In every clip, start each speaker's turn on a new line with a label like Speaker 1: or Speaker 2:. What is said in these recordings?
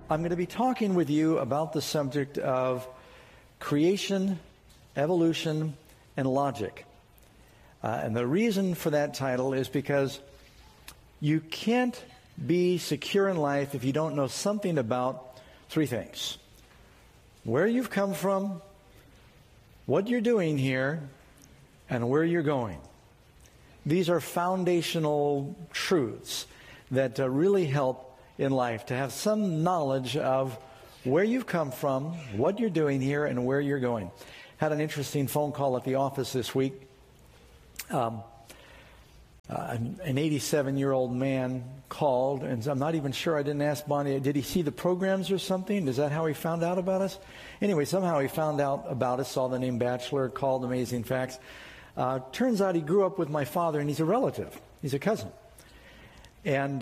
Speaker 1: I'm going to be talking with you about the subject of creation, evolution, and logic. And the reason for that title is because you can't be secure in life if you don't know something about three things: where you've come from, what you're doing here, and where you're going. These are foundational truths that really help in life, to have some knowledge of where you've come from, what you're doing here, and where you're going. Had an interesting phone call at the office this week. An 87-year-old man called, and I'm not even sure, I didn't ask Bonnie, did he see the programs or something? Is that how he found out about us? Anyway, somehow he found out about us, saw the name Batchelor, called Amazing Facts. Turns out he grew up with my father, and he's a relative. He's a cousin. And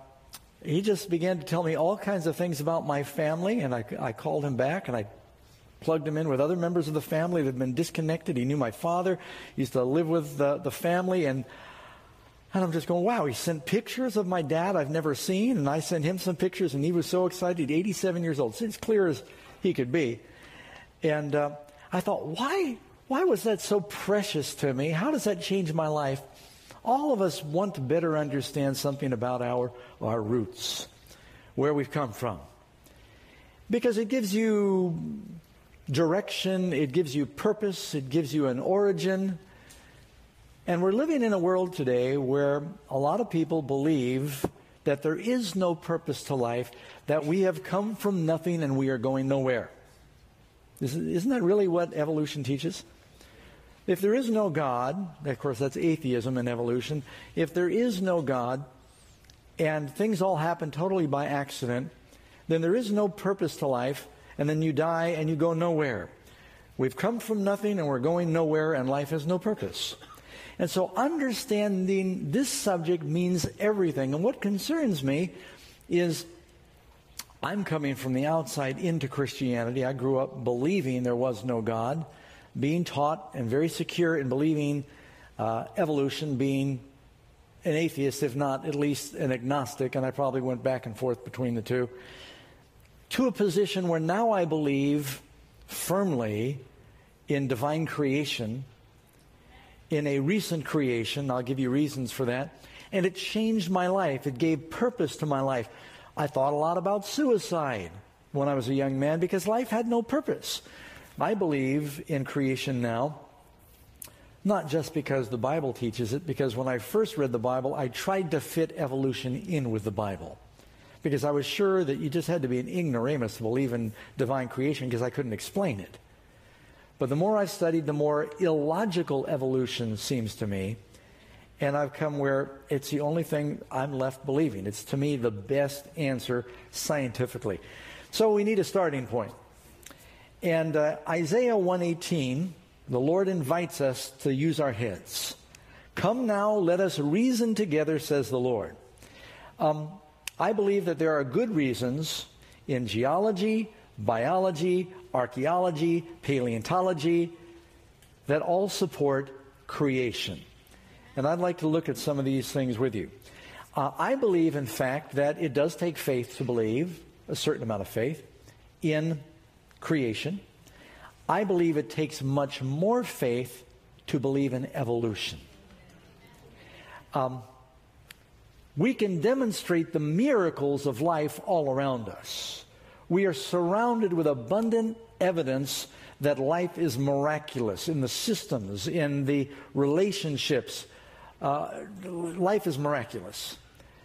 Speaker 1: he just began to tell me all kinds of things about my family, and I called him back, and I plugged him in with other members of the family that had been disconnected. He knew my father, he used to live with the family, and I'm just going, wow, he sent pictures of my dad I've never seen, and I sent him some pictures, and he was so excited. 87 years old, as clear as he could be. And I thought, why was that so precious to me? How does that change my life? All of us want to better understand something about our roots, where we've come from. Because it gives you direction, it gives you purpose, it gives you an origin. And we're living in a world today where a lot of people believe that there is no purpose to life, that we have come from nothing and we are going nowhere. Isn't that really what evolution teaches? If there is no God, of course that's atheism and evolution. If there is no God and things all happen totally by accident, then there is no purpose to life, and then you die and you go nowhere. We've come from nothing and we're going nowhere, and life has no purpose. And so understanding this subject means everything. And what concerns me is I'm coming from the outside into Christianity. I grew up believing there was no God, being taught and very secure in believing evolution, being an atheist, if not at least an agnostic, and I probably went back and forth between the two, to a position where now I believe firmly in divine creation, in a recent creation. I'll give you reasons for that. And it changed my life. It gave purpose to my life. I thought a lot about suicide when I was a young man because life had no purpose. I believe in creation now, not just because the Bible teaches it, because when I first read the Bible, I tried to fit evolution in with the Bible. Because I was sure that you just had to be an ignoramus to believe in divine creation because I couldn't explain it. But the more I've studied, the more illogical evolution seems to me. And I've come where it's the only thing I'm left believing. It's, to me, the best answer scientifically. So we need a starting point. And Isaiah 1:18, the Lord invites us to use our heads. Come now, let us reason together, says the Lord. I believe that there are good reasons in geology, biology, archaeology, paleontology, that all support creation. And I'd like to look at some of these things with you. I believe, in fact, that it does take faith to believe, a certain amount of faith, in creation. I believe it takes much more faith to believe in evolution. We can demonstrate the miracles of life all around us. We are surrounded with abundant evidence that life is miraculous in the systems, in the relationships. Life is miraculous.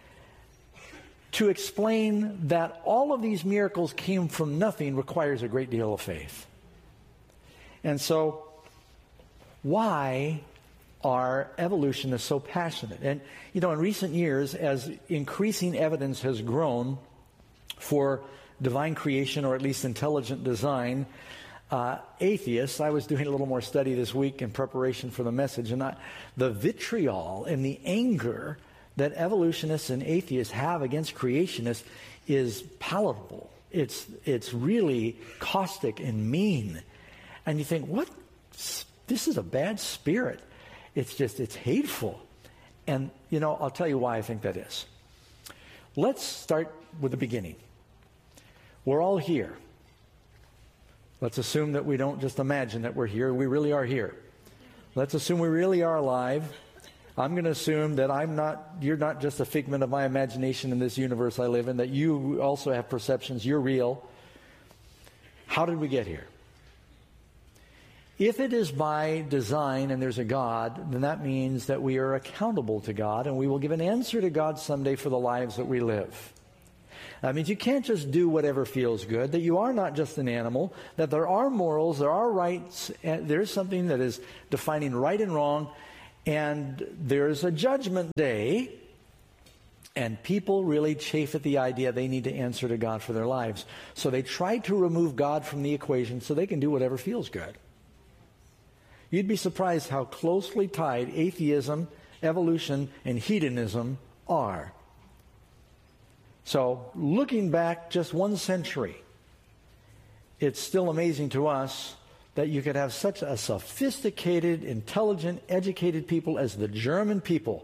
Speaker 1: To explain that all of these miracles came from nothing requires a great deal of faith. And so, why are evolutionists so passionate? And, you know, in recent years, as increasing evidence has grown for divine creation, or at least intelligent design, atheists, I was doing a little more study this week in preparation for the message, and the vitriol and the anger that evolutionists and atheists have against creationists is palatable. It's really caustic and mean. And you think, what? This is a bad spirit. It's hateful. And, you know, I'll tell you why I think that is. Let's start with the beginning. We're all here. Let's assume that we don't just imagine that we're here. We really are here. Let's assume we really are alive. I'm going to assume that you're not just a figment of my imagination in this universe I live in, that you also have perceptions, you're real. How did we get here? If it is by design and there's a God, then that means that we are accountable to God and we will give an answer to God someday for the lives that we live. That means you can't just do whatever feels good, that you are not just an animal, that there are morals, there are rights, and there's something that is defining right and wrong, and there's a judgment day, and people really chafe at the idea they need to answer to God for their lives. So they try to remove God from the equation so they can do whatever feels good. You'd be surprised how closely tied atheism, evolution, and hedonism are. So, looking back just 1 century, it's still amazing to us that you could have such a sophisticated, intelligent, educated people as the German people.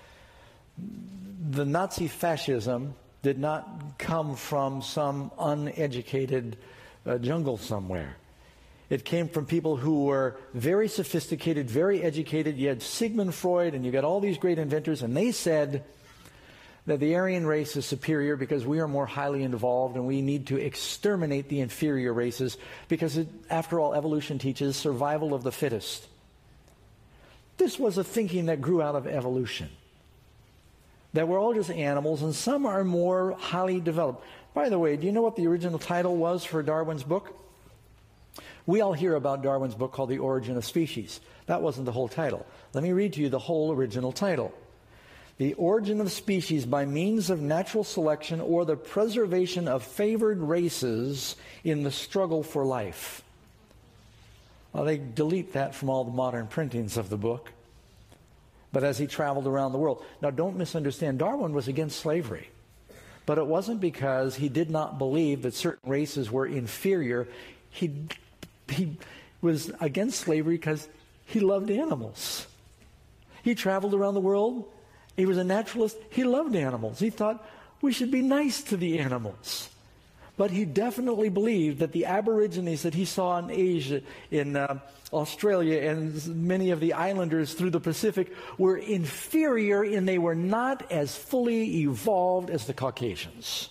Speaker 1: The Nazi fascism did not come from some uneducated jungle somewhere. It came from people who were very sophisticated, very educated. You had Sigmund Freud and you got all these great inventors, and they said that the Aryan race is superior because we are more highly evolved and we need to exterminate the inferior races because, after all, evolution teaches survival of the fittest. This was a thinking that grew out of evolution. That we're all just animals and some are more highly developed. By the way, do you know what the original title was for Darwin's book? We all hear about Darwin's book called The Origin of Species. That wasn't the whole title. Let me read to you the whole original title. The origin of species by means of natural selection or the preservation of favored races in the struggle for life. Well, they delete that from all the modern printings of the book. But as he traveled around the world. Now, don't misunderstand. Darwin was against slavery. But it wasn't because he did not believe that certain races were inferior. He was against slavery because he loved animals. He traveled around the world. He was a naturalist. He loved animals. He thought we should be nice to the animals. But he definitely believed that the Aborigines that he saw in Asia, in Australia, and many of the islanders through the Pacific were inferior and they were not as fully evolved as the Caucasians.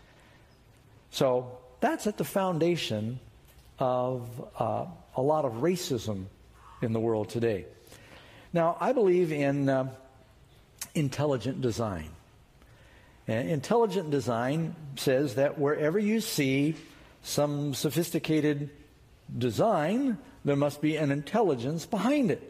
Speaker 1: So that's at the foundation of a lot of racism in the world today. Now, I believe in intelligent design. And intelligent design says that wherever you see some sophisticated design, there must be an intelligence behind it.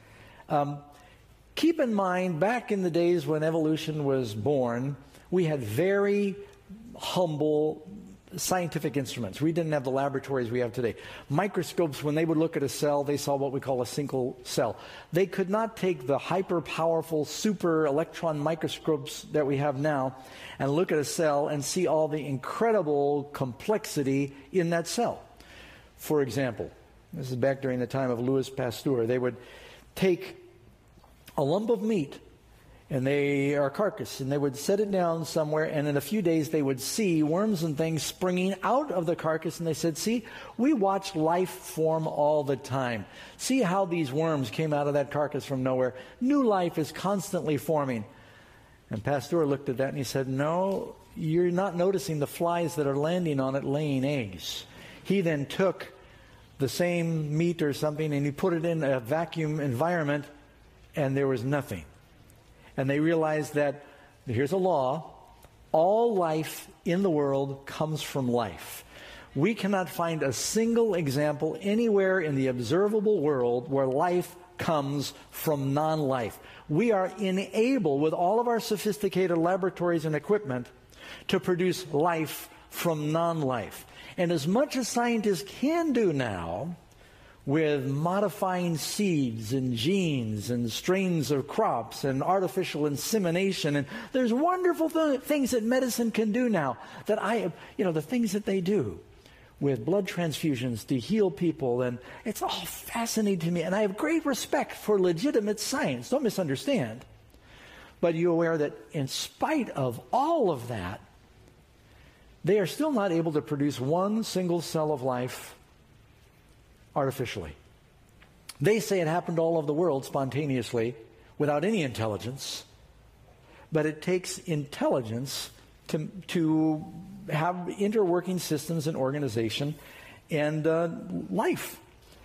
Speaker 1: Keep in mind, back in the days when evolution was born, we had very humble scientific instruments. We didn't have the laboratories we have today. Microscopes, when they would look at a cell, they saw what we call a single cell. They could not take the hyper-powerful super electron microscopes that we have now and look at a cell and see all the incredible complexity in that cell. For example, this is back during the time of Louis Pasteur. They would take a lump of meat and a carcass, and they would set it down somewhere, and in a few days they would see worms and things springing out of the carcass, and they said, see, we watch life form all the time. See how these worms came out of that carcass from nowhere. New life is constantly forming. And Pasteur looked at that and he said, no, you're not noticing the flies that are landing on it laying eggs. He then took the same meat or something and he put it in a vacuum environment, and there was nothing. And they realized that, here's a law, all life in the world comes from life. We cannot find a single example anywhere in the observable world where life comes from non-life. We are enabled, with all of our sophisticated laboratories and equipment, to produce life from non-life. And as much as scientists can do now, with modifying seeds and genes and strains of crops and artificial insemination. And there's wonderful things that medicine can do now that the things that they do with blood transfusions to heal people. And it's all fascinating to me. And I have great respect for legitimate science. Don't misunderstand. But you're aware that in spite of all of that, they are still not able to produce one single cell of life artificially. They say it happened all over the world spontaneously without any intelligence, but it takes intelligence to have interworking systems and organization and life.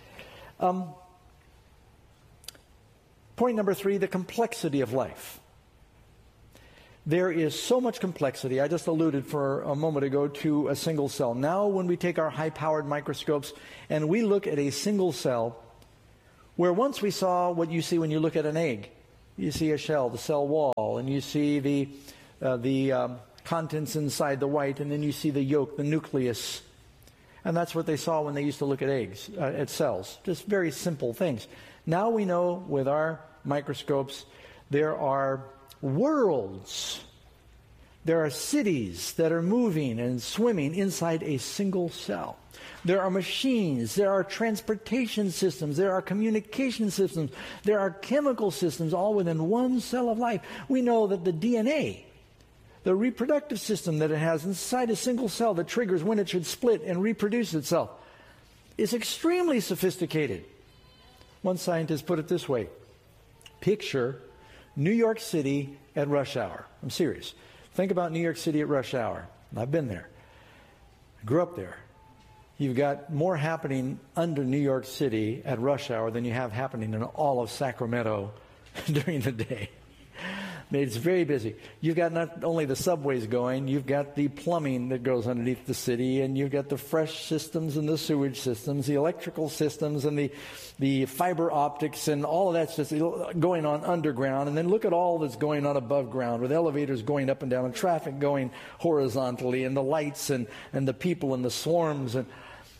Speaker 1: Point number 3, the complexity of life. There is so much complexity. I just alluded for a moment ago to a single cell. Now when we take our high-powered microscopes and we look at a single cell, where once we saw what you see when you look at an egg. You see a shell, the cell wall, and you see the contents inside the white, and then you see the yolk, the nucleus. And that's what they saw when they used to look at eggs, at cells. Just very simple things. Now we know with our microscopes there are worlds. There are cities that are moving and swimming inside a single cell. There are machines, there are transportation systems, there are communication systems, there are chemical systems, all within one cell of life. We know that the DNA, the reproductive system that it has inside a single cell that triggers when it should split and reproduce itself, is extremely sophisticated. One scientist put it this way: picture New York City at rush hour. I'm serious. Think about New York City at rush hour. I've been there. I grew up there. You've got more happening under New York City at rush hour than you have happening in all of Sacramento during the day. I mean, it's very busy. You've got not only the subways going, you've got the plumbing that goes underneath the city, and you've got the fresh systems and the sewage systems, the electrical systems and the fiber optics, and all of that's just going on underground. And then look at all that's going on above ground, with elevators going up and down and traffic going horizontally, and the lights and the people and the swarms. And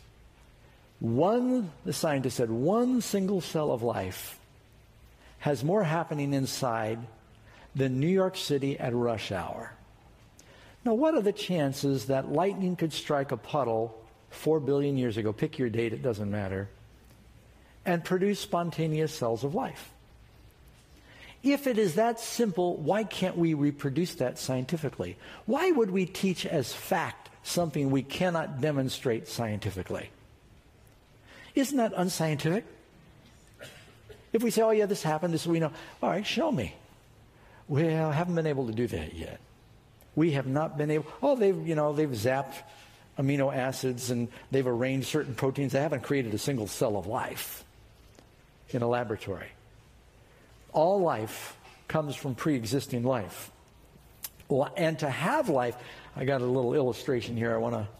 Speaker 1: the scientist said, one single cell of life has more happening inside than New York City at rush hour. Now, what are the chances that lightning could strike a puddle 4 billion years ago, pick your date, it doesn't matter, and produce spontaneous cells of life? If it is that simple, why can't we reproduce that scientifically? Why would we teach as fact something we cannot demonstrate scientifically? Isn't that unscientific? If we say, oh yeah, this happened, this we know. All right, show me. Well, I haven't been able to do that yet. We have not been able. Oh, they've zapped amino acids and they've arranged certain proteins. They haven't created a single cell of life in a laboratory. All life comes from pre-existing life. And to have life, I got a little illustration here I want to.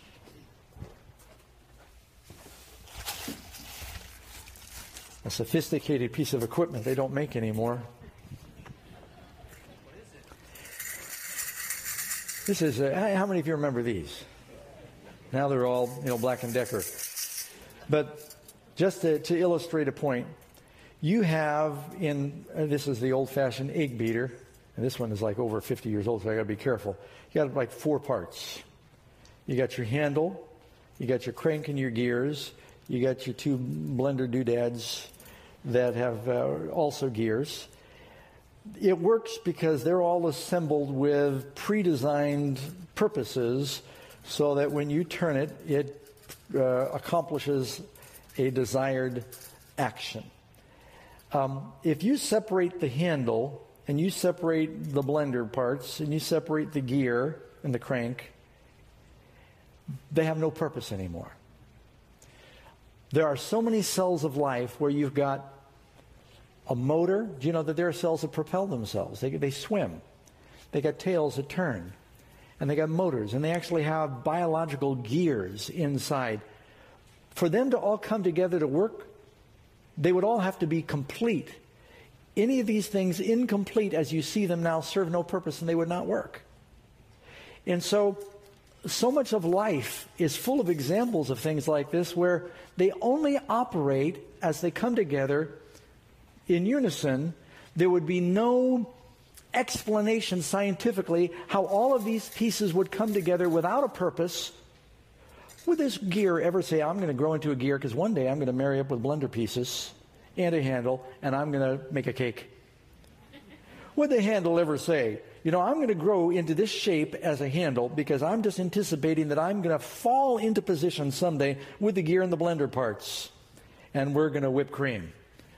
Speaker 1: A sophisticated piece of equipment they don't make anymore. This is, how many of you remember these? Now they're all, Black & Decker. But just to illustrate a point, you have this is the old-fashioned egg beater, and this one is like over 50 years old, so I got to be careful. You got like 4 parts. You got your handle, you got your crank and your gears, you got your 2 blender doodads that have also gears. It works because they're all assembled with pre-designed purposes so that when you turn it, it accomplishes a desired action. If you separate the handle and you separate the blender parts and you separate the gear and the crank, they have no purpose anymore. There are so many cells of life where you've got a motor. Do you know that there are cells that propel themselves? They swim. They got tails that turn. And they got motors. And they actually have biological gears inside. For them to all come together to work, they would all have to be complete. Any of these things incomplete as you see them now serve no purpose and they would not work. And so much of life is full of examples of things like this where they only operate as they come together in unison. There would be no explanation scientifically how all of these pieces would come together without a purpose. Would this gear ever say, I'm going to grow into a gear because one day I'm going to marry up with blender pieces and a handle and I'm going to make a cake? would the handle ever say, I'm going to grow into this shape as a handle because I'm just anticipating that I'm going to fall into position someday with the gear and the blender parts, and we're going to whip cream?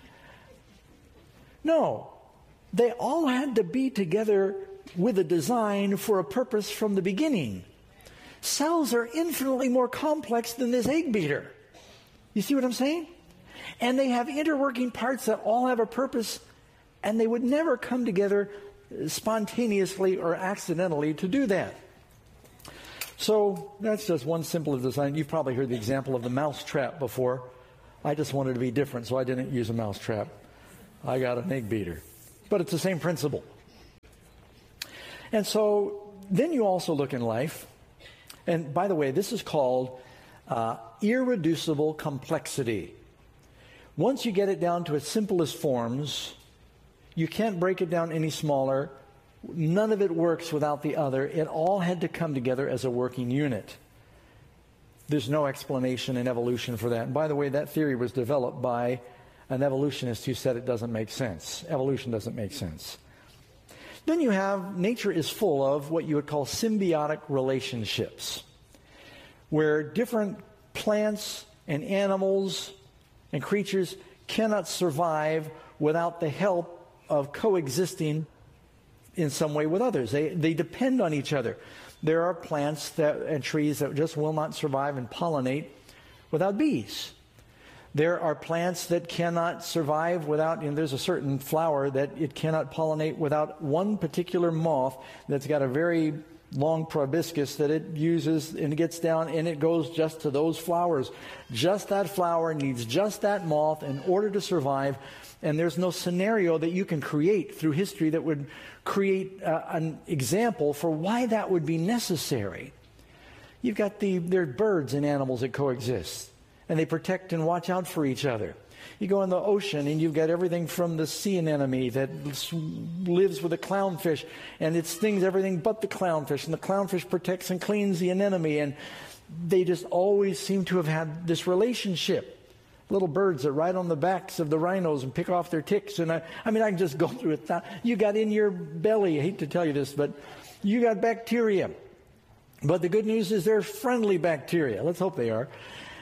Speaker 1: No. They all had to be together with a design for a purpose from the beginning. Cells are infinitely more complex than this egg beater. You see what I'm saying? And they have interworking parts that all have a purpose, and they would never come together spontaneously or accidentally to do that. So that's just one simple design. You've probably heard the example of the mouse trap before. I just wanted to be different, so I didn't use a mouse trap. I got an egg beater. But it's the same principle. And so then you also look in life, and by the way, this is called irreducible complexity. Once you get it down to its simplest forms, you can't break it down any smaller. None of it works without the other. It all had to come together as a working unit. There's no explanation in evolution for that. And by the way, that theory was developed by an evolutionist who said it doesn't make sense. Evolution doesn't make sense. Then you have, nature is full of what you would call symbiotic relationships, where different plants and animals and creatures cannot survive without the help of coexisting in some way with others. They depend on each other. There are plants and trees that just will not survive and pollinate without bees. There are plants that cannot survive without, there's a certain flower that it cannot pollinate without one particular moth that's got a very long proboscis that it uses, and it gets down and it goes just to those flowers. Just that flower needs just that moth in order to survive. And there's no scenario that you can create through history that would create an example for why that would be necessary. You've got there are birds and animals that coexist, and they protect and watch out for each other. You go in the ocean, and you've got everything from the sea anemone that lives with the clownfish, and it stings everything but the clownfish, and the clownfish protects and cleans the anemone, and they just always seem to have had this relationship. Little birds that ride on the backs of the rhinos and pick off their ticks. And I can just go through it. You got in your belly, I hate to tell you this, but you got bacteria. But the good news is they're friendly bacteria. Let's hope they are.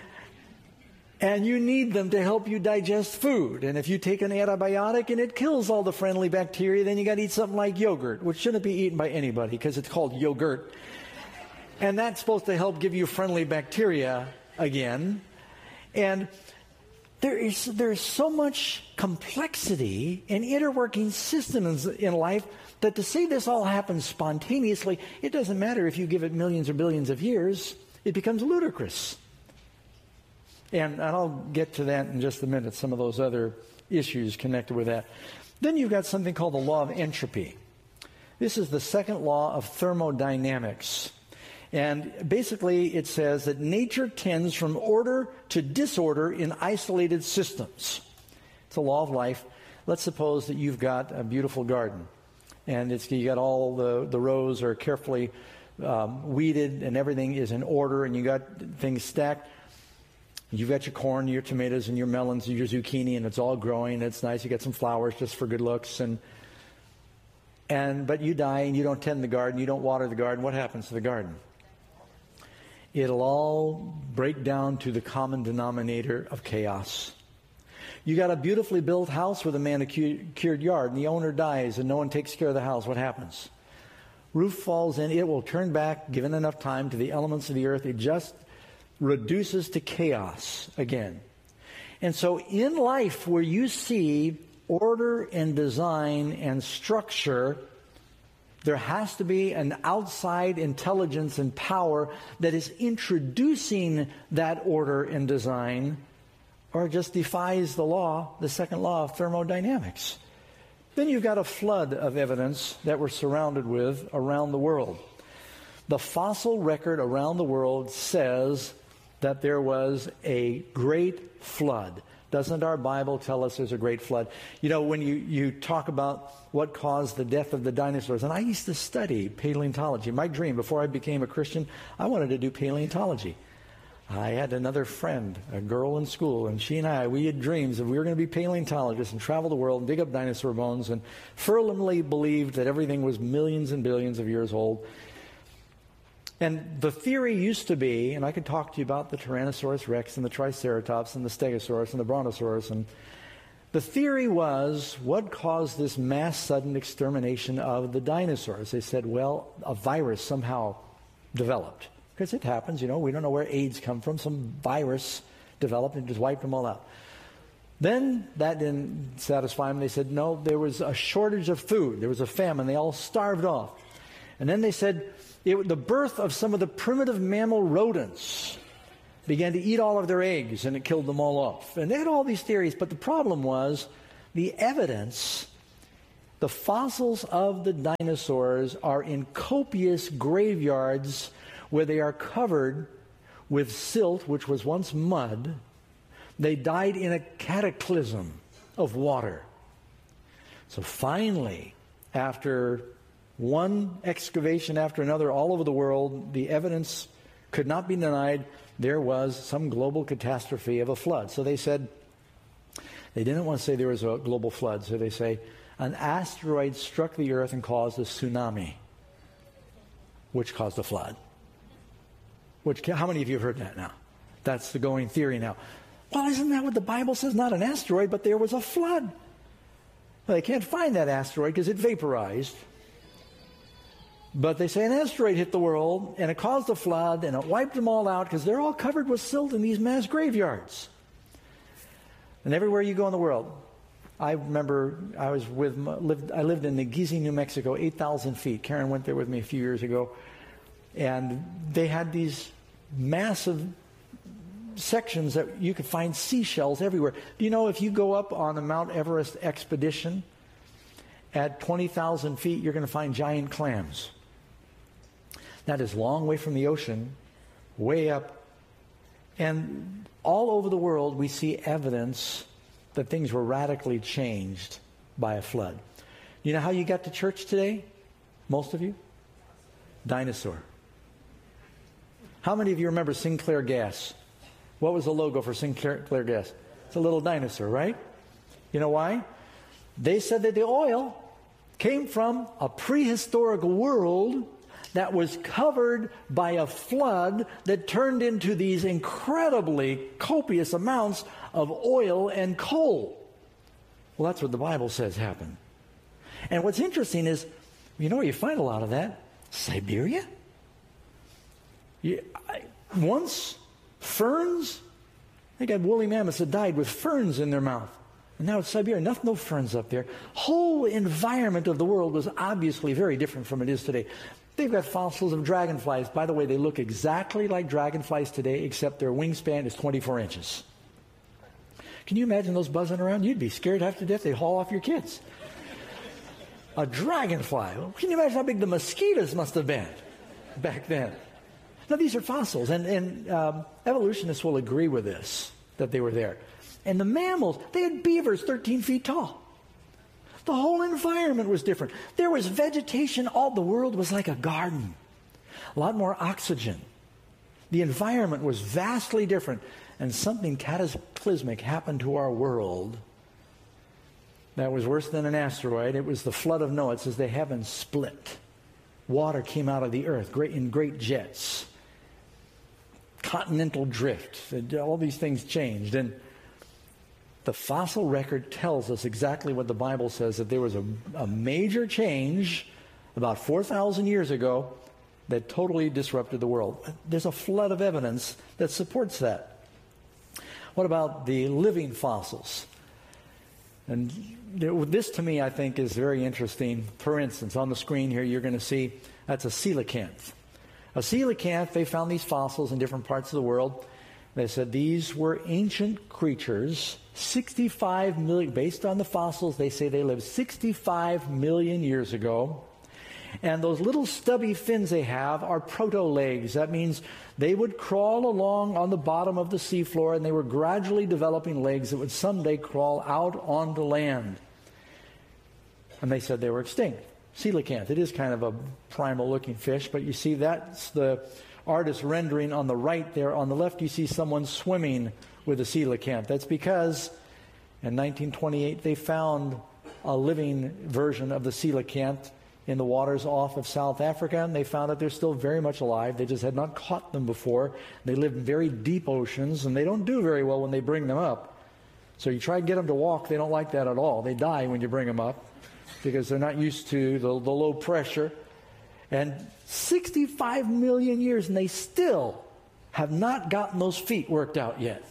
Speaker 1: And you need them to help you digest food. And if you take an antibiotic and it kills all the friendly bacteria, then you got to eat something like yogurt, which shouldn't be eaten by anybody because it's called yogurt. And that's supposed to help give you friendly bacteria again. And there's so much complexity and interworking systems in life that to say this all happens spontaneously, it doesn't matter if you give it millions or billions of years. It becomes ludicrous. And I'll get to that in just a minute, some of those other issues connected with that. Then you've got something called the law of entropy. This is the second law of thermodynamics. And basically it says that nature tends from order to disorder in isolated systems. It's a law of life. Let's suppose that you've got a beautiful garden, and you got all the rows are carefully weeded, and everything is in order, and you got things stacked. You've got your corn, your tomatoes, and your melons, and your zucchini, and it's all growing. It's nice. You got some flowers just for good looks, but you die and you don't tend the garden, you don't water the garden. What happens to the garden? It'll all break down to the common denominator of chaos. You got a beautifully built house with a manicured yard, and the owner dies, and no one takes care of the house. What happens? Roof falls in. It will turn back, given enough time, to the elements of the earth. It just reduces to chaos again. And so in life, where you see order and design and structure, there has to be an outside intelligence and power that is introducing that order and design, or just defies the second law of thermodynamics. Then you've got a flood of evidence that we're surrounded with around the world. The fossil record around the world says that there was a great flood. Doesn't our Bible tell us there's a great flood? When you talk about what caused the death of the dinosaurs, and I used to study paleontology. My dream, before I became a Christian, I wanted to do paleontology. I had another friend, a girl in school, and she and I, we had dreams that we were going to be paleontologists and travel the world and dig up dinosaur bones, and firmly believed that everything was millions and billions of years old. And the theory used to be, and I could talk to you about the Tyrannosaurus rex and the Triceratops and the Stegosaurus and the Brontosaurus, and the theory was, what caused this mass sudden extermination of the dinosaurs? They said, well, a virus somehow developed. Because it happens, we don't know where AIDS come from. Some virus developed and just wiped them all out. Then that didn't satisfy them. They said, no, there was a shortage of food. There was a famine. They all starved off. And then they said, the birth of some of the primitive mammal rodents began to eat all of their eggs, and it killed them all off. And they had all these theories, but the problem was the evidence. The fossils of the dinosaurs are in copious graveyards where they are covered with silt, which was once mud. They died in a cataclysm of water. So finally, after one excavation after another all over the world, the evidence could not be denied. There was some global catastrophe of a flood. So they said, they didn't want to say there was a global flood, so they say, an asteroid struck the earth and caused a tsunami, which caused a flood. How many of you have heard that now? That's the going theory now. Well, isn't that what the Bible says? Not an asteroid, but there was a flood. Well, they can't find that asteroid because it vaporized. But they say an asteroid hit the world, and it caused a flood, and it wiped them all out because they're all covered with silt in these mass graveyards. And everywhere you go in the world, I remember I lived in Nagisi, New Mexico, 8,000 feet. Karen went there with me a few years ago. And they had these massive sections that you could find seashells everywhere. Do you know if you go up on the Mount Everest expedition at 20,000 feet, you're going to find giant clams? That is a long way from the ocean, way up. And all over the world, we see evidence that things were radically changed by a flood. You know how you got to church today? Most of you? Dinosaur. How many of you remember Sinclair Gas? What was the logo for Sinclair Gas? It's a little dinosaur, right? You know why? They said that the oil came from a prehistoric world that was covered by a flood that turned into these incredibly copious amounts of oil and coal. Well, that's what the Bible says happened. And what's interesting is, where you find a lot of that? Siberia? Once, ferns, they got woolly mammoths that died with ferns in their mouth. And now it's Siberia, no ferns up there. Whole environment of the world was obviously very different from it is today. They've got fossils of dragonflies. By the way, they look exactly like dragonflies today, except their wingspan is 24 inches. Can you imagine those buzzing around? You'd be scared half to death. They'd haul off your kids. A dragonfly. Can you imagine how big the mosquitoes must have been back then? Now, these are fossils, and evolutionists will agree with this, that they were there. And the mammals, they had beavers 13 feet tall. The whole environment was different. There was vegetation. All the world was like a garden. A lot more oxygen. The environment was vastly different. And something cataclysmic happened to our world that was worse than an asteroid. It was the flood of Noah. It says the heavens split. Water came out of the earth in great jets. Continental drift. All these things changed. And the fossil record tells us exactly what the Bible says, that there was a major change about 4,000 years ago that totally disrupted the world. There's a flood of evidence that supports that. What about the living fossils? And this, to me, I think is very interesting. For instance, on the screen here, you're going to see that's a coelacanth. A coelacanth, they found these fossils in different parts of the world. They said these were ancient creatures, 65 million, based on the fossils, they say they lived 65 million years ago. And those little stubby fins they have are proto-legs. That means they would crawl along on the bottom of the seafloor, and they were gradually developing legs that would someday crawl out onto land. And they said they were extinct. Coelacanth, it is kind of a primal-looking fish, but you see that's the artist rendering on the right there. On the left, you see someone swimming with a coelacanth. That's because in 1928, they found a living version of the coelacanth in the waters off of South Africa, and they found that they're still very much alive. They just had not caught them before. They live in very deep oceans, and they don't do very well when they bring them up. So you try to get them to walk, they don't like that at all. They die when you bring them up because they're not used to the low pressure. And 65 million years, and they still have not gotten those feet worked out yet.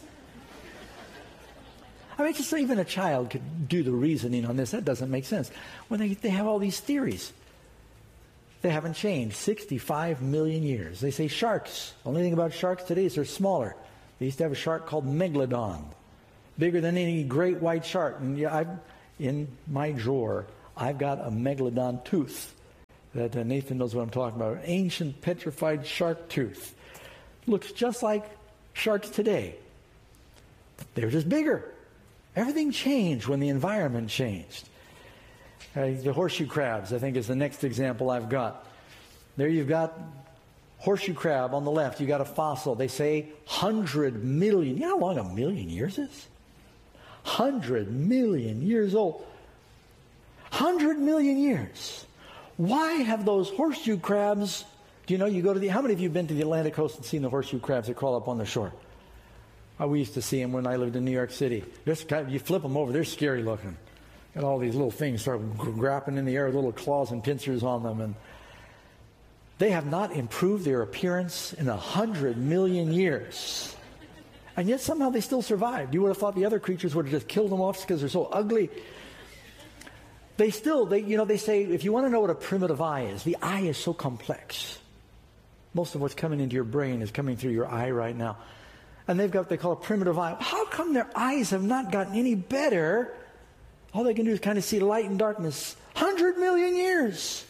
Speaker 1: I mean, just even a child could do the reasoning on this. That doesn't make sense. When they have all these theories. They haven't changed. 65 million years. They say sharks. The only thing about sharks today is they're smaller. They used to have a shark called Megalodon. Bigger than any great white shark. And yeah, in my drawer, I've got a Megalodon tooth. That Nathan knows what I'm talking about. An ancient petrified shark tooth. Looks just like sharks today. They're just bigger. Everything changed when the environment changed. The horseshoe crabs, I think, is the next example I've got. There you've got horseshoe crab on the left. You've got a fossil. They say 100 million. You know how long a million years is? 100 million years old. 100 million years. Why have those horseshoe crabs, do you know, how many of you have been to the Atlantic coast and seen the horseshoe crabs that crawl up on the shore? We used to see them when I lived in New York City. You flip them over, they're scary looking. Got all these little things start grappling in the air with little claws and pincers on them. And they have not improved their appearance in 100 million years. And yet somehow they still survived. You would have thought the other creatures would have just killed them off because they're so ugly. They say, if you want to know what a primitive eye is, the eye is so complex. Most of what's coming into your brain is coming through your eye right now. And they've got what they call a primitive eye. How come their eyes have not gotten any better? All they can do is kind of see light and darkness. 100 million years.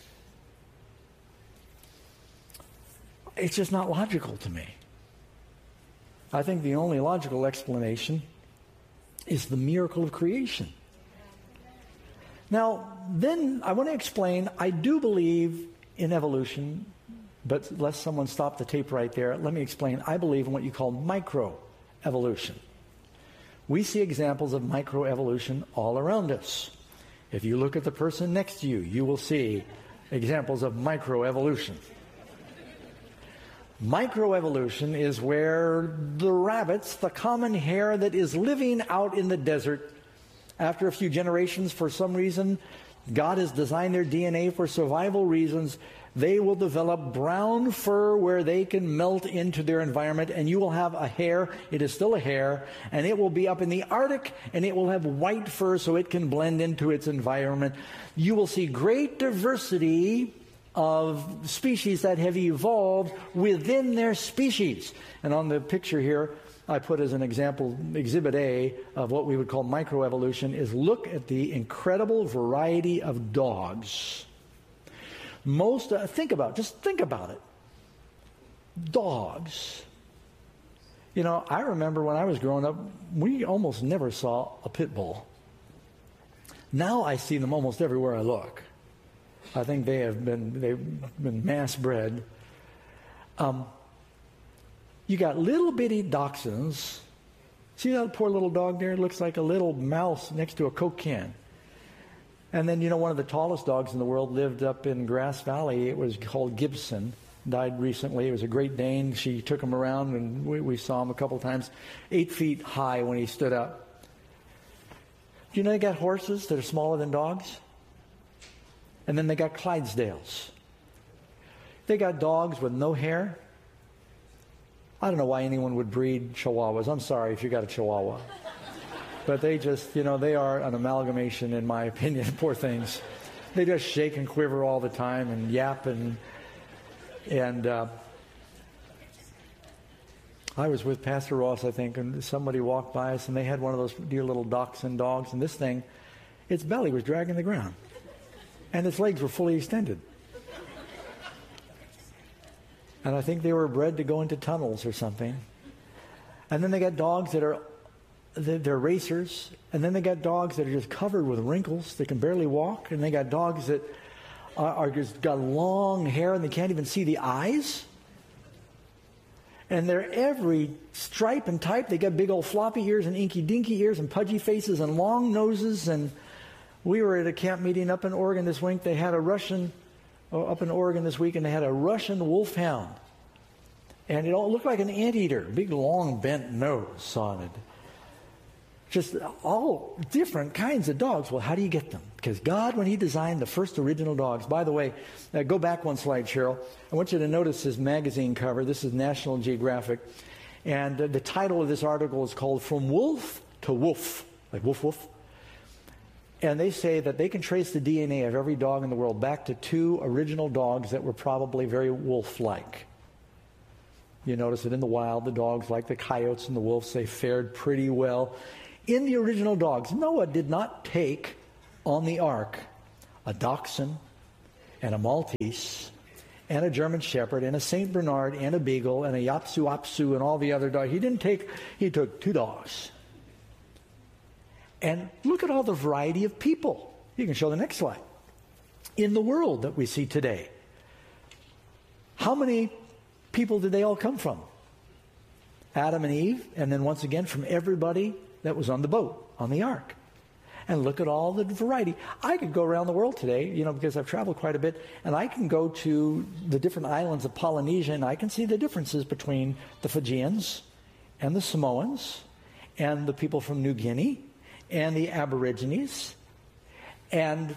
Speaker 1: It's just not logical to me. I think the only logical explanation is the miracle of creation. Now, then I want to explain, I do believe in evolution, but lest someone stop the tape right there, let me explain. I believe in what you call microevolution. We see examples of microevolution all around us. If you look at the person next to you, you will see examples of microevolution. Microevolution is where the rabbits, the common hare that is living out in the desert, after a few generations, for some reason, God has designed their DNA for survival reasons. They will develop brown fur where they can melt into their environment, and you will have a hare. It is still a hare, and it will be up in the Arctic, and it will have white fur so it can blend into its environment. You will see great diversity of species that have evolved within their species. And on the picture here, I put as an example, Exhibit A of what we would call microevolution, is look at the incredible variety of dogs. Think about it. Dogs. You know, I remember when I was growing up, we almost never saw a pit bull. Now I see them almost everywhere I look. I think they've been mass bred. You got little bitty dachshunds. See that poor little dog there? It looks like a little mouse next to a Coke can. And then, one of the tallest dogs in the world lived up in Grass Valley. It was called Gibson. Died recently. It was a Great Dane. She took him around, and we saw him a couple times. 8 feet high when he stood up. Do you know they got horses that are smaller than dogs? And then they got Clydesdales. They got dogs with no hair. I don't know why anyone would breed Chihuahuas. I'm sorry if you got a Chihuahua. But they just, they are an amalgamation, in my opinion. Poor things. They just shake and quiver all the time and yap. And I was with Pastor Ross, I think, and somebody walked by us, and they had one of those dear little dachshund dogs. And this thing, its belly was dragging the ground. And its legs were fully extended. And I think they were bred to go into tunnels or something. And then they got dogs that are, they're racers. And then they got dogs that are just covered with wrinkles. They can barely walk. And they got dogs that are just got long hair and they can't even see the eyes. And they're every stripe and type. They got big old floppy ears and inky dinky ears and pudgy faces and long noses. And we were at a camp meeting up in Oregon this week. They had a Russian, up in Oregon this week, and they had a Russian wolfhound. And it all looked like an anteater, big long bent nose on it. Just all different kinds of dogs. Well, how do you get them? Because God, when He designed the first original dogs, by the way, go back one slide, Cheryl. I want you to notice this magazine cover. This is National Geographic. And the title of this article is called From Wolf to Woof, like woof woof. And they say that they can trace the DNA of every dog in the world back to 2 original dogs that were probably very wolf-like. You notice that in the wild, the dogs, like the coyotes and the wolves, they fared pretty well. In the original dogs, Noah did not take on the ark a Dachshund and a Maltese and a German Shepherd and a St. Bernard and a Beagle and a Yapsu Apsu and all the other dogs. He took 2 dogs. And look at all the variety of people. You can show the next slide. In the world that we see today, how many people did they all come from? Adam and Eve, and then once again from everybody that was on the boat, on the ark. And look at all the variety. I could go around the world today, because I've traveled quite a bit, and I can go to the different islands of Polynesia, and I can see the differences between the Fijians and the Samoans and the people from New Guinea and the Aborigines. And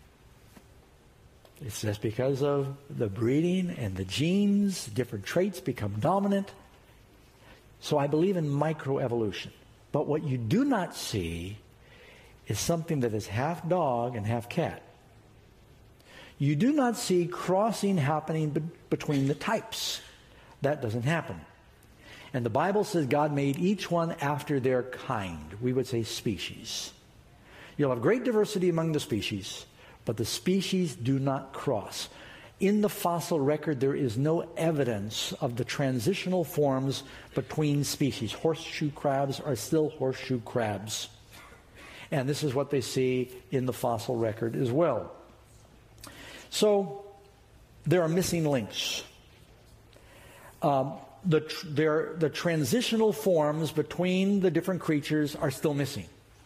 Speaker 1: it's just because of the breeding and the genes, different traits become dominant. So I believe in microevolution. But what you do not see is something that is half dog and half cat. You do not see crossing happening between the types. That doesn't happen. And the Bible says God made each one after their kind. We would say species. You'll have great diversity among the species, but the species do not cross. In the fossil record, there is no evidence of the transitional forms between species. Horseshoe crabs are still horseshoe crabs. And this is what they see in the fossil record as well. So, there are missing links. The transitional forms between the different creatures are still missing.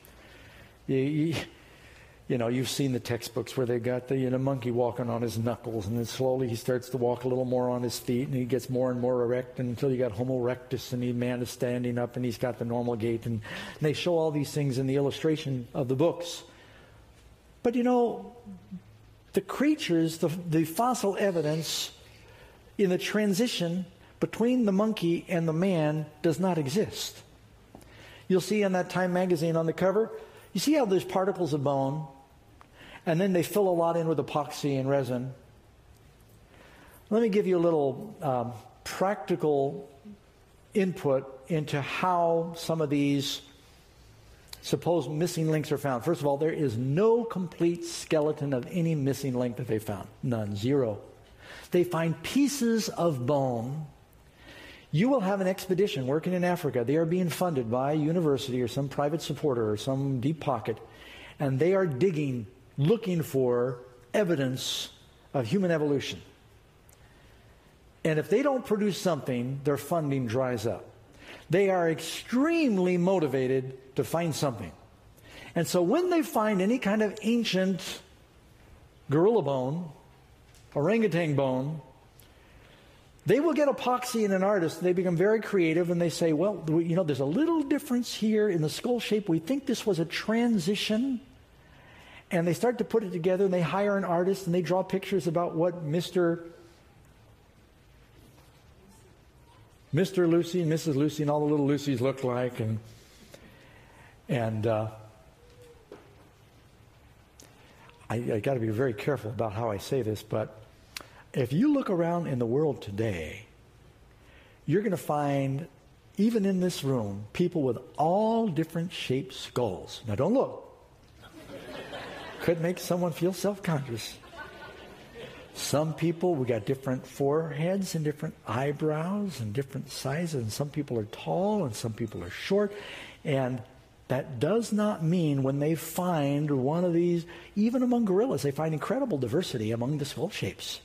Speaker 1: You've seen the textbooks where they got the monkey walking on his knuckles, and then slowly he starts to walk a little more on his feet, and he gets more and more erect until you got Homo erectus, and the man is standing up, and he's got the normal gait. And they show all these things in the illustration of the books. But the creatures, the fossil evidence in the transition between the monkey and the man does not exist. You'll see in that Time magazine on the cover, you see how there's particles of bone, and then they fill a lot in with epoxy and resin. Let me give you a little practical input into how some of these supposed missing links are found. First of all, there is no complete skeleton of any missing link that they found. None. Zero. They find pieces of bone. You will have an expedition working in Africa. They are being funded by a university or some private supporter or some deep pocket, and they are digging, looking for evidence of human evolution. And if they don't produce something, their funding dries up. They are extremely motivated to find something. And so when they find any kind of ancient gorilla bone, orangutan bone, they will get epoxy and an artist. They become very creative, and they say, well, there's a little difference here in the skull shape. We think this was a transition. And they start to put it together, and they hire an artist, and they draw pictures about what Mr. Lucy and Mrs. Lucy and all the little Lucys look like. And I got to be very careful about how I say this, but if you look around in the world today, you're going to find, even in this room, people with all different shaped skulls. Now, don't look. Could make someone feel self-conscious. Some people, we got different foreheads and different eyebrows and different sizes, and some people are tall and some people are short. And that does not mean when they find one of these, even among gorillas, they find incredible diversity among the skull shapes.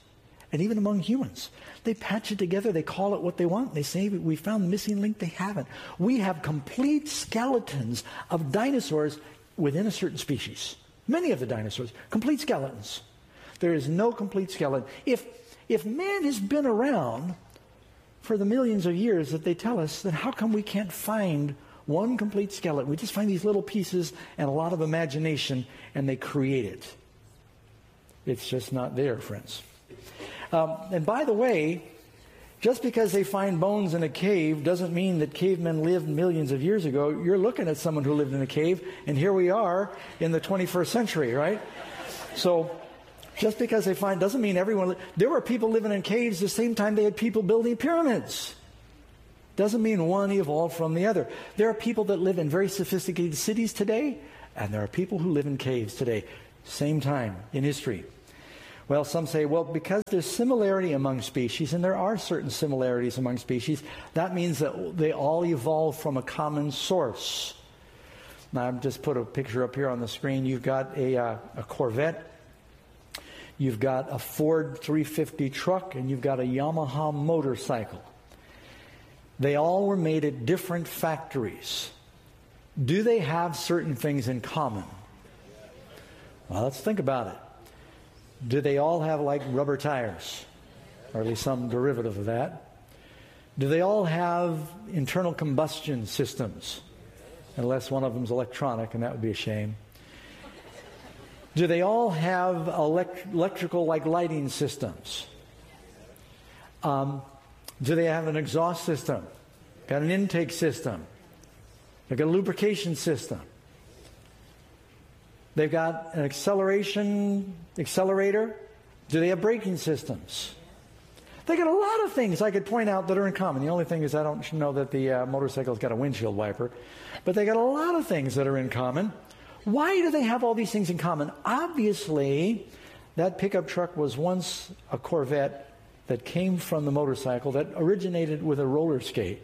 Speaker 1: And even among humans. They patch it together. They call it what they want. They say, we found the missing link. They haven't. We have complete skeletons of dinosaurs within a certain species. Many of the dinosaurs. Complete skeletons. There is no complete skeleton. If man has been around for the millions of years that they tell us, then how come we can't find one complete skeleton? We just find these little pieces and a lot of imagination, and they create it. It's just not there, friends. And by the way, just because they find bones in a cave doesn't mean that cavemen lived millions of years ago. You're looking at someone who lived in a cave, and here we are in the 21st century, right? So just because they find doesn't mean everyone. There were people living in caves the same time they had people building pyramids. Doesn't mean one evolved from the other. There are people that live in very sophisticated cities today, and there are people who live in caves today. Same time in history. Well, some say, well, because there's similarity among species, and there are certain similarities among species, that means that they all evolved from a common source. Now, I've just put a picture up here on the screen. You've got a Corvette, you've got a Ford 350 truck, and you've got a Yamaha motorcycle. They all were made at different factories. Do they have certain things in common? Well, let's think about it. Do they all have like rubber tires? Or at least some derivative of that? Do they all have internal combustion systems? Unless one of them is electronic, and that would be a shame. Do they all have electrical like lighting systems? Do they have an exhaust system? Got an intake system? They've got a lubrication system? They've got an accelerator. Do they have braking systems? They got a lot of things I could point out that are in common. The only thing is I don't know that the motorcycle's got a windshield wiper. But they got a lot of things that are in common. Why do they have all these things in common? Obviously, that pickup truck was once a Corvette that came from the motorcycle that originated with a roller skate.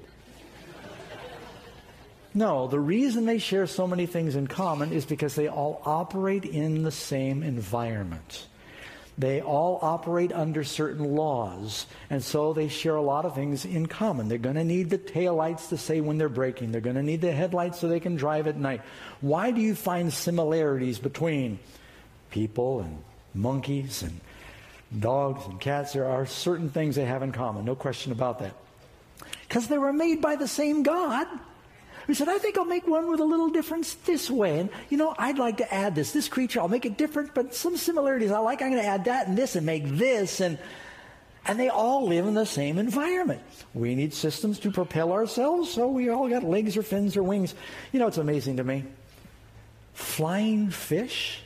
Speaker 1: No, the reason they share so many things in common is because they all operate in the same environment. They all operate under certain laws, and so they share a lot of things in common. They're going to need the taillights to say when they're braking. They're going to need the headlights so they can drive at night. Why do you find similarities between people and monkeys and dogs and cats? There are certain things they have in common, no question about that. Because they were made by the same God. We said, I think I'll make one with a little difference this way. And, I'd like to add this. This creature, I'll make it different, but some similarities I like. I'm going to add that and this and make this. And they all live in the same environment. We need systems to propel ourselves, so we all got legs or fins or wings. It's amazing to me. Flying fish.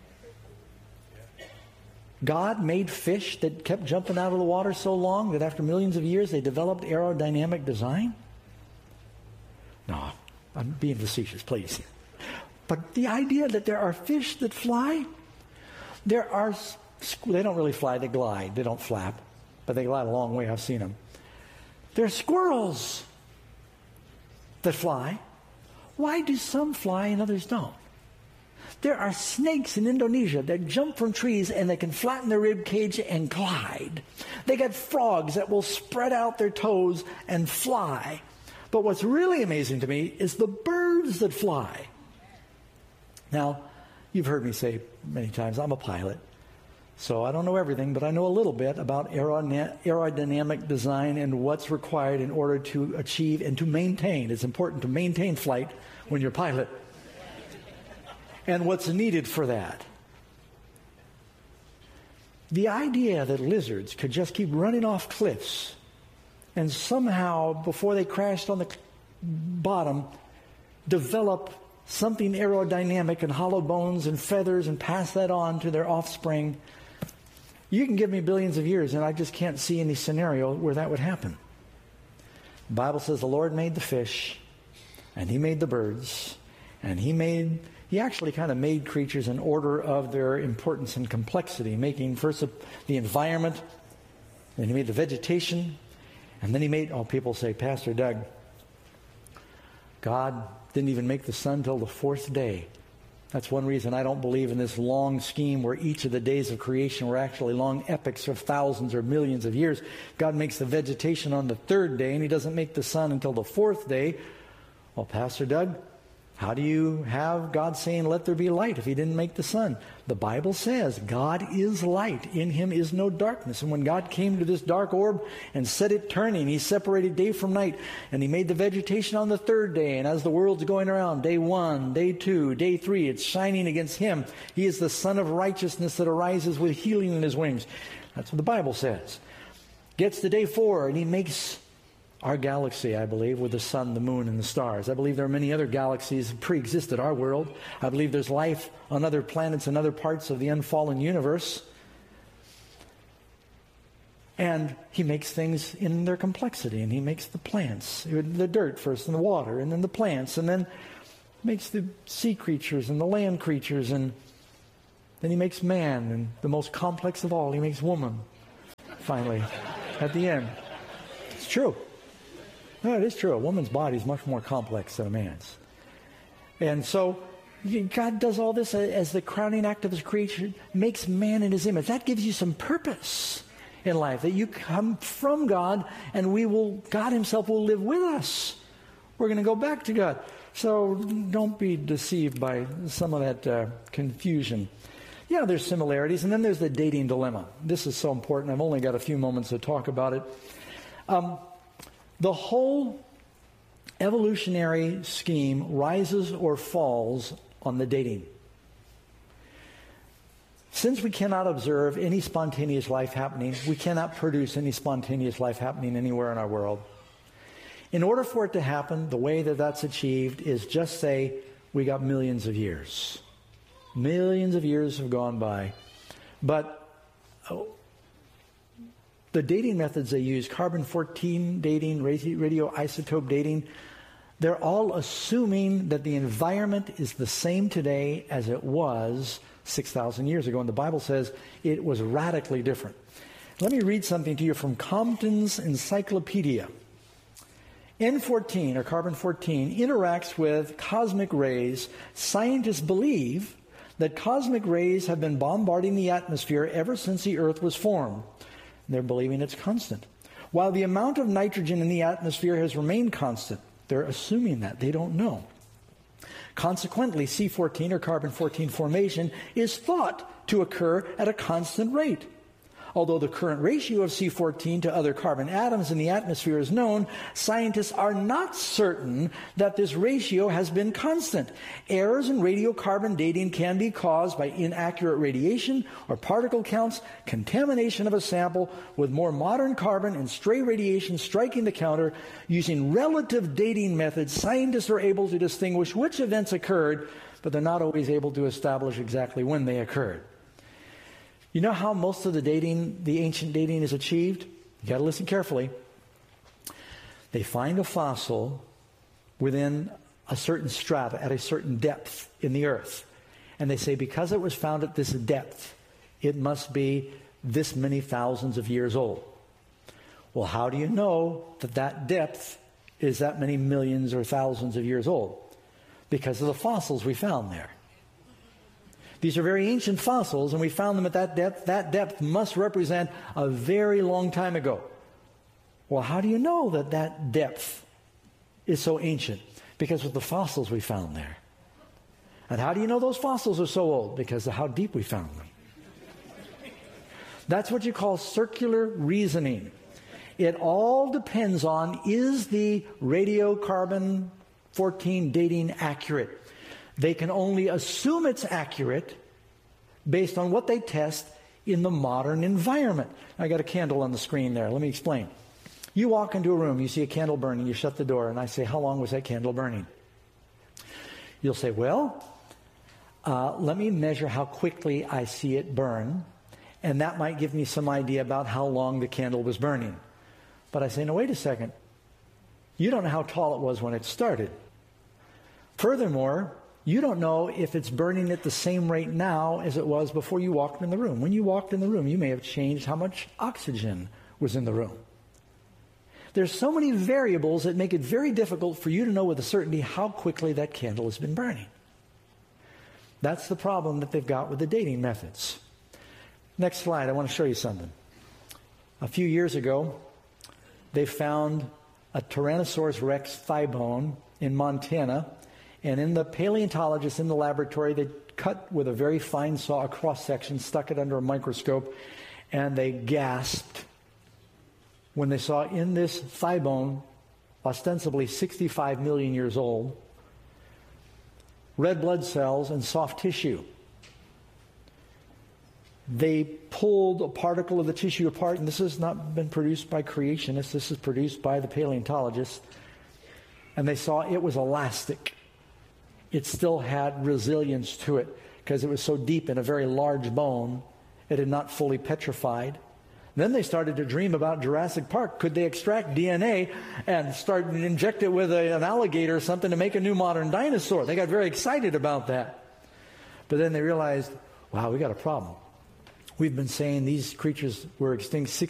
Speaker 1: God made fish that kept jumping out of the water so long that after millions of years they developed aerodynamic design. No, I'm being facetious, please. But the idea that there are fish that fly, they don't really fly, they glide. They don't flap, but they glide a long way. I've seen them. There are squirrels that fly. Why do some fly and others don't? There are snakes in Indonesia that jump from trees and they can flatten their rib cage and glide. They got frogs that will spread out their toes and fly. But what's really amazing to me is the birds that fly. Now, you've heard me say many times, I'm a pilot. So I don't know everything, but I know a little bit about aerodynamic design and what's required in order to achieve and to maintain. It's important to maintain flight when you're a pilot. And what's needed for that. The idea that lizards could just keep running off cliffs and somehow, before they crashed on the bottom, develop something aerodynamic and hollow bones and feathers and pass that on to their offspring. You can give me billions of years, and I just can't see any scenario where that would happen. The Bible says the Lord made the fish, and He made the birds, and He actually kind of made creatures in order of their importance and complexity, making first the environment, then He made the vegetation, and then He made, people say, Pastor Doug, God didn't even make the sun till the fourth day. That's one reason I don't believe in this long scheme where each of the days of creation were actually long epics of thousands or millions of years. God makes the vegetation on the third day, and he doesn't make the sun until the fourth day. Well, Pastor Doug, how do you have God saying, let there be light, if he didn't make the sun? The Bible says God is light. In him is no darkness. And when God came to this dark orb and set it turning, he separated day from night. And he made the vegetation on the third day. And as the world's going around, day 1, day 2, day 3, it's shining against him. He is the Son of righteousness that arises with healing in his wings. That's what the Bible says. Gets to day 4, and he makes our galaxy, I believe, with the sun, the moon, and the stars. I believe there are many other galaxies that pre-existed our world. I believe there's life on other planets and other parts of the unfallen universe. And he makes things in their complexity, and he makes the plants, the dirt first, and the water, and then the plants, and then makes the sea creatures and the land creatures, and then he makes man, and the most complex of all, he makes woman, finally, at the end. It's true. No, it is true. A woman's body is much more complex than a man's. And so God does all this as the crowning act of his creation, makes man in his image. That gives you some purpose in life, that you come from God, and God himself will live with us. We're going to go back to God. So don't be deceived by some of that confusion. Yeah, there's similarities. And then there's the dating dilemma. This is so important. I've only got a few moments to talk about it. The whole evolutionary scheme rises or falls on the dating. Since we cannot observe any spontaneous life happening, we cannot produce any spontaneous life happening anywhere in our world. In order for it to happen, the way that that's achieved is just say we got millions of years. Millions of years have gone by. But the dating methods they use, carbon-14 dating, radioisotope dating, they're all assuming that the environment is the same today as it was 6,000 years ago. And the Bible says it was radically different. Let me read something to you from Compton's Encyclopedia. N14, or carbon-14, interacts with cosmic rays. Scientists believe that cosmic rays have been bombarding the atmosphere ever since the Earth was formed. They're believing it's constant. While the amount of nitrogen in the atmosphere has remained constant, they're assuming that. They don't know. Consequently, C14, or carbon-14 formation, is thought to occur at a constant rate. Although the current ratio of C14 to other carbon atoms in the atmosphere is known, scientists are not certain that this ratio has been constant. Errors in radiocarbon dating can be caused by inaccurate radiation or particle counts, contamination of a sample with more modern carbon, and stray radiation striking the counter. Using relative dating methods, scientists are able to distinguish which events occurred, but they're not always able to establish exactly when they occurred. You know how most of the dating, the ancient dating, is achieved? You got to listen carefully. They find a fossil within a certain strata, at a certain depth in the earth. And they say, because it was found at this depth, it must be this many thousands of years old. Well, how do you know that that depth is that many millions or thousands of years old? Because of the fossils we found there. These are very ancient fossils, and we found them at that depth. That depth must represent a very long time ago. Well, how do you know that that depth is so ancient? Because of the fossils we found there. And how do you know those fossils are so old? Because of how deep we found them. That's what you call circular reasoning. It all depends on, is the radiocarbon-14 dating accurate? They can only assume it's accurate based on what they test in the modern environment. I got a candle on the screen there. Let me explain. You walk into a room, you see a candle burning, you shut the door, and I say, how long was that candle burning? You'll say, well, let me measure how quickly I see it burn, and that might give me some idea about how long the candle was burning. But I say, no, wait a second. You don't know how tall it was when it started. Furthermore, you don't know if it's burning at the same rate now as it was before you walked in the room. When you walked in the room, you may have changed how much oxygen was in the room. There's so many variables that make it very difficult for you to know with a certainty how quickly that candle has been burning. That's the problem that they've got with the dating methods. Next slide, I want to show you something. A few years ago, they found a Tyrannosaurus rex thigh bone in Montana, and in the paleontologists in the laboratory, they cut with a very fine saw a cross-section, stuck it under a microscope, and they gasped when they saw in this thigh bone, ostensibly 65 million years old, red blood cells and soft tissue. They pulled a particle of the tissue apart, and this has not been produced by creationists, this is produced by the paleontologists, and they saw it was elastic. It still had resilience to it because it was so deep in a very large bone, it had not fully petrified. Then they started to dream about Jurassic Park. Could they extract DNA and start and inject it with an alligator or something to make a new modern dinosaur? They got very excited about that. But then they realized, wow, we got a problem. We've been saying these creatures were extinct